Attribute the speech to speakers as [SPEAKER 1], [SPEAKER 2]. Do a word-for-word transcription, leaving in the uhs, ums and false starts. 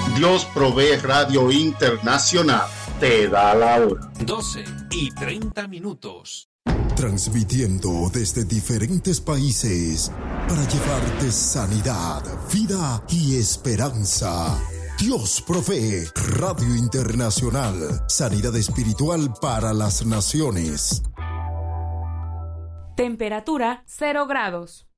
[SPEAKER 1] Dios Provee Radio Internacional te da la hora.
[SPEAKER 2] doce y treinta minutos.
[SPEAKER 3] Transmitiendo desde diferentes países para llevarte sanidad, vida y esperanza. Dios Provee Radio Internacional. Sanidad espiritual para las naciones.
[SPEAKER 4] Temperatura cero grados.